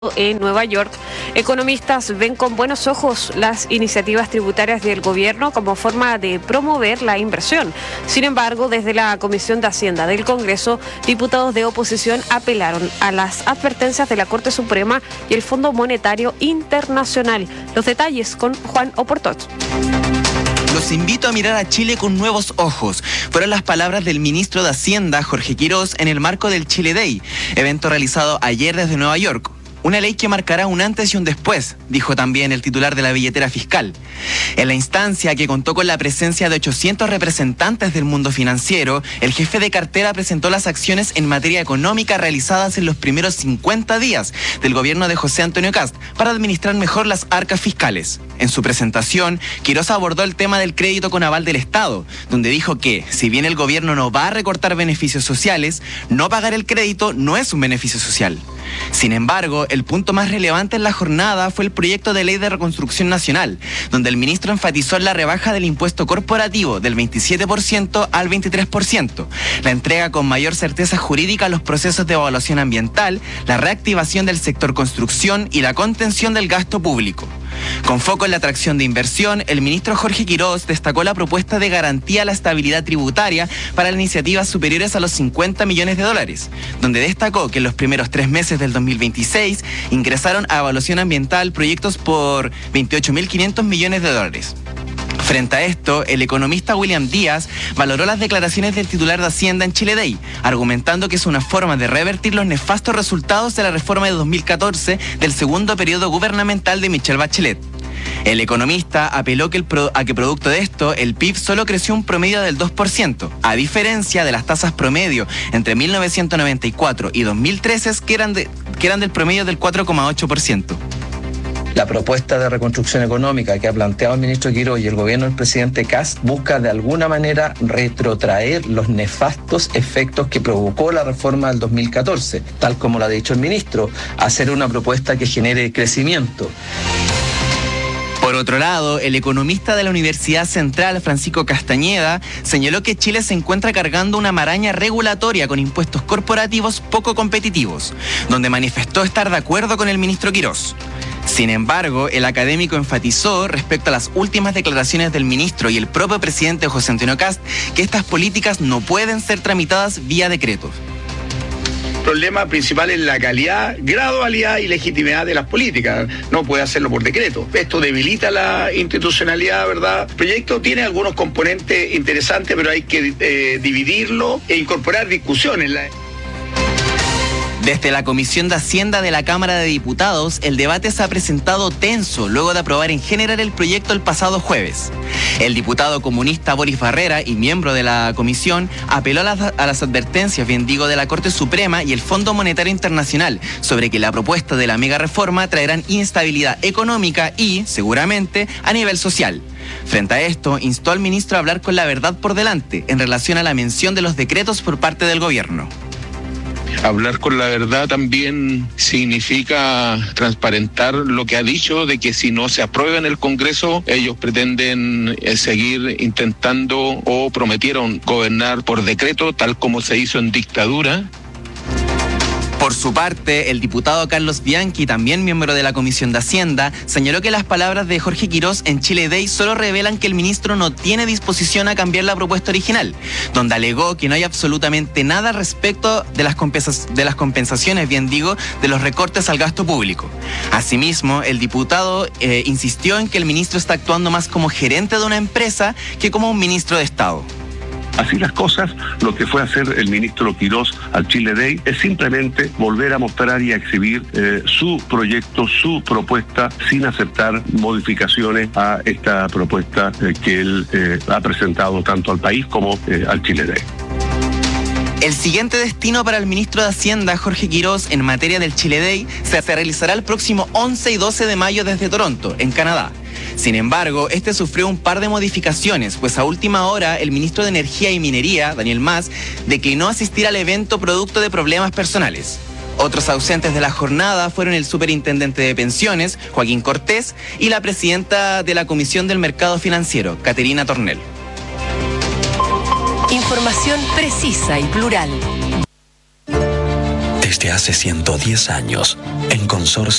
En Nueva York, economistas ven con buenos ojos las iniciativas tributarias del gobierno como forma de promover la inversión. Sin embargo, desde la Comisión de Hacienda del Congreso, diputados de oposición apelaron a las advertencias de la Corte Suprema y el Fondo Monetario Internacional. Los detalles con Juan Oportot. Los invito a mirar a Chile con nuevos ojos. Fueron las palabras del ministro de Hacienda, Jorge Quirós, en el marco del Chile Day, evento realizado ayer desde Nueva York. Una ley que marcará un antes y un después, dijo también el titular de la billetera fiscal. En la instancia, que contó con la presencia de 800 representantes del mundo financiero, el jefe de cartera presentó las acciones en materia económica realizadas en los primeros 50 días del gobierno de José Antonio Kast para administrar mejor las arcas fiscales. En su presentación, Quirós abordó el tema del crédito con aval del Estado, donde dijo que, si bien el gobierno no va a recortar beneficios sociales, no pagar el crédito no es un beneficio social. Sin embargo, el punto más relevante en la jornada fue el proyecto de ley de reconstrucción nacional, donde el ministro enfatizó en la rebaja del impuesto corporativo del 27% al 23%, la entrega con mayor certeza jurídica a los procesos de evaluación ambiental, la reactivación del sector construcción y la contención del gasto público. Con foco en la atracción de inversión, el ministro Jorge Quirós destacó la propuesta de garantía a la estabilidad tributaria para iniciativas superiores a los $50 millones, donde destacó que en los primeros 3 meses del 2026 ingresaron a evaluación ambiental proyectos por $28.500 millones. Frente a esto, el economista William Díaz valoró las declaraciones del titular de Hacienda en Chile Day, argumentando que es una forma de revertir los nefastos resultados de la reforma de 2014 del segundo periodo gubernamental de Michelle Bachelet. El economista apeló a que producto de esto, el PIB solo creció un promedio del 2%, a diferencia de las tasas promedio entre 1994 y 2013, que eran del promedio del 4,8%. La propuesta de reconstrucción económica que ha planteado el ministro Quirós y el gobierno del presidente Kast busca de alguna manera retrotraer los nefastos efectos que provocó la reforma del 2014, tal como lo ha dicho el ministro, hacer una propuesta que genere crecimiento. Por otro lado, el economista de la Universidad Central, Francisco Castañeda, señaló que Chile se encuentra cargando una maraña regulatoria con impuestos corporativos poco competitivos, donde manifestó estar de acuerdo con el ministro Quirós. Sin embargo, el académico enfatizó respecto a las últimas declaraciones del ministro y el propio presidente José Antonio Kast que estas políticas no pueden ser tramitadas vía decretos. El problema principal es la calidad, gradualidad y legitimidad de las políticas. No puede hacerlo por decreto. Esto debilita la institucionalidad, ¿verdad? El proyecto tiene algunos componentes interesantes, pero hay que dividirlo e incorporar discusiones. Desde la Comisión de Hacienda de la Cámara de Diputados, el debate se ha presentado tenso luego de aprobar en general el proyecto el pasado jueves. El diputado comunista Boris Barrera y miembro de la comisión apeló a las advertencias, de la Corte Suprema y el Fondo Monetario Internacional sobre que la propuesta de la mega reforma traerán inestabilidad económica y, seguramente, a nivel social. Frente a esto, instó al ministro a hablar con la verdad por delante en relación a la mención de los decretos por parte del gobierno. Hablar con la verdad también significa transparentar lo que ha dicho, de que si no se aprueba en el Congreso, ellos pretenden seguir intentando o prometieron gobernar por decreto, tal como se hizo en dictadura. Por su parte, el diputado Carlos Bianchi, también miembro de la Comisión de Hacienda, señaló que las palabras de Jorge Quirós en Chile Day solo revelan que el ministro no tiene disposición a cambiar la propuesta original, donde alegó que no hay absolutamente nada respecto de las compensaciones, de los recortes al gasto público. Asimismo, el diputado insistió en que el ministro está actuando más como gerente de una empresa que como un ministro de Estado. Así las cosas, lo que fue a hacer el ministro Quirós al Chile Day es simplemente volver a mostrar y a exhibir su proyecto, su propuesta, sin aceptar modificaciones a esta propuesta que él ha presentado tanto al país como al Chile Day. El siguiente destino para el ministro de Hacienda, Jorge Quirós, en materia del Chile Day, se realizará el próximo 11 y 12 de mayo desde Toronto, en Canadá. Sin embargo, este sufrió un par de modificaciones, pues a última hora el ministro de Energía y Minería, Daniel Mas, declinó asistir al evento producto de problemas personales. Otros ausentes de la jornada fueron el superintendente de pensiones, Joaquín Cortés, y la presidenta de la Comisión del Mercado Financiero, Caterina Tornel. Información precisa y plural. Desde hace 110 años, en consorcio